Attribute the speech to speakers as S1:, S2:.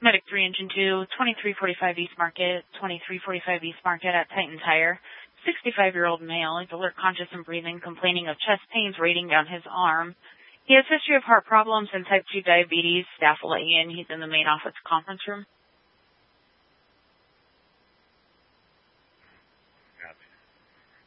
S1: Medic 3 Engine 2, 2345 East Market, 2345 East Market at Titan Tire. 65-year-old male. He's alert, conscious, and breathing, complaining of chest pains radiating down his arm. He has history of heart problems and type 2 diabetes. Staff will let you in. He's in the main office conference room.